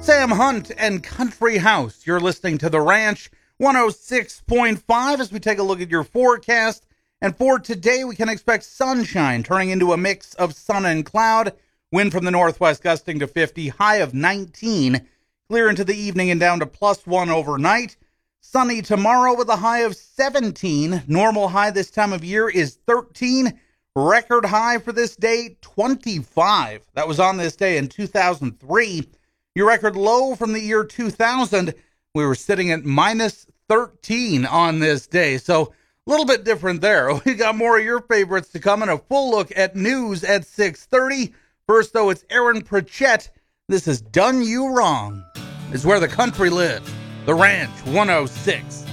Sam Hunt and Country House. You're listening to The Ranch 106.5 as we take a look at your forecast. And for today, we can expect sunshine turning into a mix of sun and cloud. Wind from the northwest gusting to 50, high of 19. Clear into the evening and down to +1 overnight. Sunny tomorrow with a high of 17. Normal high this time of year is 13. Record high for this day, 25. That was on this day in 2003. Your record low from the year 2000, we were sitting at -13 on this day. So a little bit different there. We got more of your favorites to come and a full look at news at 6:30. First, though, it's Aaron Pritchett. This is Done You Wrong. It's where the country lives. The Ranch 106.